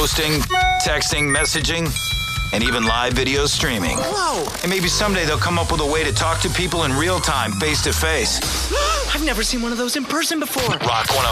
posting, texting, messaging, and even live video streaming. Whoa! And maybe someday they'll come up with a way to talk to people in real time, face to face. I've never seen one of those in person before. Rock 101.